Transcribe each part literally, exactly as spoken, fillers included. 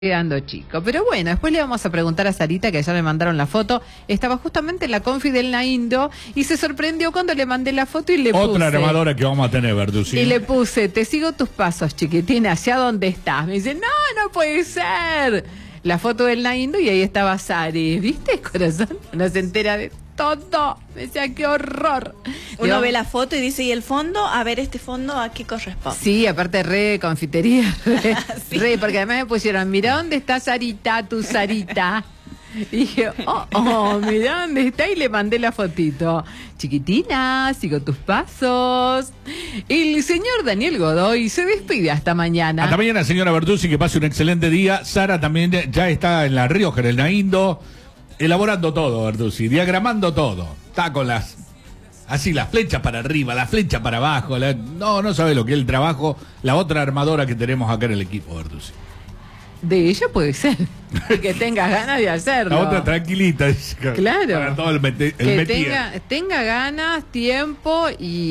Quedando chico, pero bueno, después le vamos a preguntar a Sarita, que ya me mandaron la foto. Estaba justamente en la confi del Naindo y se sorprendió cuando le mandé la foto y le puse. Otra armadora que vamos a tener, Verduzzi. Y le puse, te sigo tus pasos, chiquitina, ¿hacia dónde estás? Me dice, no, no puede ser. La foto del Naindo y ahí estaba Sari, ¿viste, corazón? No se entera de todo. Me decía, qué horror. Uno Digo, ve la foto y dice, ¿y el fondo? A ver, este fondo, ¿a qué corresponde? Sí, aparte re confitería, re, Sí. re, porque además me pusieron, mira dónde está Sarita, tu Sarita. Y dije, oh, oh, mira dónde está, y le mandé la fotito. Chiquitina, sigo tus pasos. El señor Daniel Godoy se despide hasta mañana. Hasta mañana, señora Verduzzi, que pase un excelente día. Sara también ya está en La Rioja, en el Naindo, elaborando todo, Verduzzi, diagramando todo. Está con las, así, las flechas para arriba, las flechas para abajo. La, no, no sabe lo que es el trabajo. La otra armadora que tenemos acá en el equipo, Verduzzi. De ella puede ser, que tengas ganas de hacerlo. La otra tranquilita. Claro. Para todo el, mete, el que metier. tenga, tenga ganas, tiempo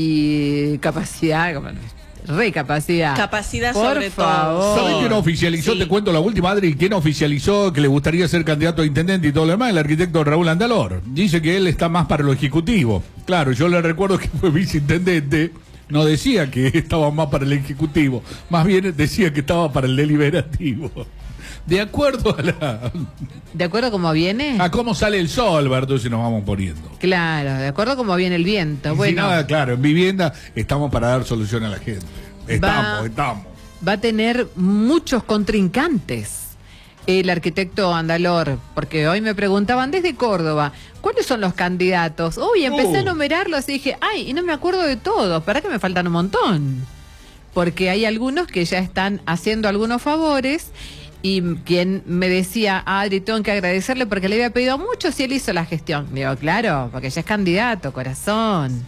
y capacidad, re capacidad. Capacidad Por sobre favor. todo. ¿Sabés quién oficializó? Sí. Te cuento la última, Adri. ¿Quién oficializó que le gustaría ser candidato a intendente y todo lo demás? El arquitecto Raúl Andalor. Dice que él está más para lo ejecutivo. Claro, yo le recuerdo que fue viceintendente. No decía que estaba más para el ejecutivo. Más bien decía que estaba para el deliberativo. De acuerdo a la... ¿De acuerdo a cómo viene? a cómo sale el sol, Verduzzi, nos vamos poniendo. Claro, de acuerdo a cómo viene el viento. Y Bueno, si nada, claro, en vivienda estamos para dar solución a la gente. Estamos, Va- estamos. va a tener muchos contrincantes el arquitecto Andalor, porque hoy me preguntaban desde Córdoba, ¿cuáles son los candidatos? Uy, empecé Uh. a enumerarlos y dije, ay, y no me acuerdo de todos, para que me faltan un montón. Porque hay algunos que ya están haciendo algunos favores y quien me decía, Adri, tengo que agradecerle porque le había pedido mucho si él hizo la gestión. Digo, claro, porque ya es candidato, corazón,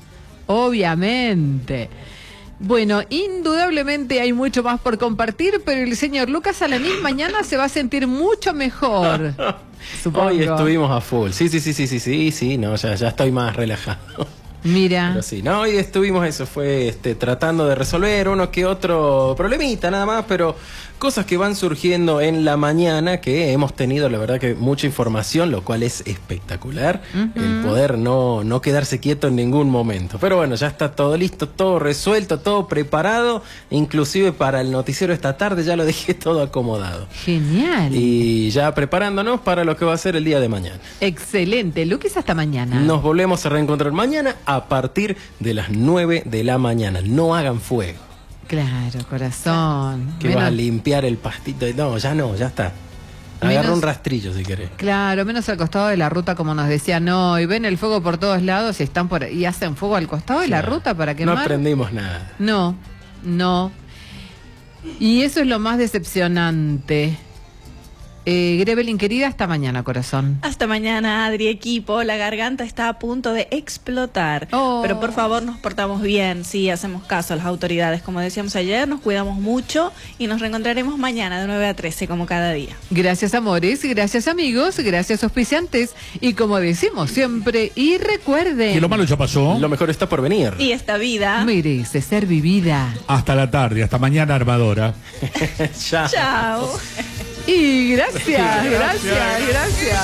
obviamente. Bueno, indudablemente hay mucho más por compartir, pero el señor Lucas Alanís mañana se va a sentir mucho mejor, supongo. Hoy estuvimos a full. Sí, sí, sí, sí, sí, sí, sí, no, ya, ya estoy más relajado. Mira, Pero sí, no, hoy estuvimos eso, fue este, tratando de resolver uno que otro problemita nada más, pero cosas que van surgiendo en la mañana, que hemos tenido la verdad que mucha información, lo cual es espectacular, Ujú. el poder no, no quedarse quieto en ningún momento. Pero bueno, ya está todo listo, todo resuelto, todo preparado, inclusive para el noticiero esta tarde ya lo dejé todo acomodado. genial. Y ya preparándonos para lo que va a ser el día de mañana. Excelente. Lucas, hasta mañana. Nos volvemos a reencontrar mañana a partir de las nueve de la mañana. No hagan fuego. Claro, corazón. Que Menos- vas a limpiar el pastito. No, ya no, ya está. Agarra Menos- un rastrillo si querés. Claro, menos al costado de la ruta, como nos decían, no, y ven el fuego por todos lados y están por y hacen fuego al costado de la Claro. ruta para No quemar. aprendimos nada. No, no. Y eso es lo más decepcionante. Eh, Grevelin, querida, hasta mañana, corazón. Hasta mañana, Adri, equipo. La garganta está a punto de explotar. Oh. Pero por favor, nos portamos bien. Sí, hacemos caso a las autoridades. Como decíamos ayer, nos cuidamos mucho y nos reencontraremos mañana de nueve a trece, como cada día. Gracias, amores, gracias, amigos, gracias, auspiciantes. Y como decimos siempre, y recuerden, Que lo malo ya pasó. Lo mejor está por venir. Y esta vida. merece ser vivida. Hasta la tarde, hasta mañana, armadora. Ya. Chao. Y gracias, gracias, gracias.